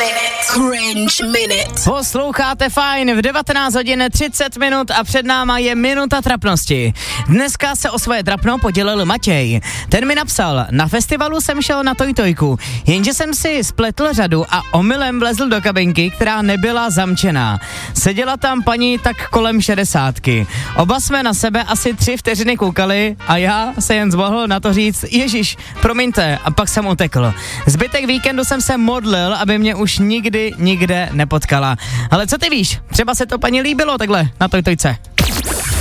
Cringe Minute. Posloucháte fajn v 19 hodin 30 minut a před náma je minuta trapnosti. Dneska se o svoje trapno podělil Matěj. Ten mi napsal: na festivalu jsem šel na tojtojku, jenže jsem si spletl řadu a omylem vlezl do kabinky, která nebyla zamčená. Seděla tam paní tak kolem 60. Oba jsme na sebe asi 3 vteřiny koukali a já se jen zmohl na to říct: Ježiš, promiňte, a pak jsem utekl. Zbytek víkendu jsem se modlil, aby mě už nikdy nikde nepotkala. Ale co ty víš? Třeba se to paní líbilo takhle na tojtojce.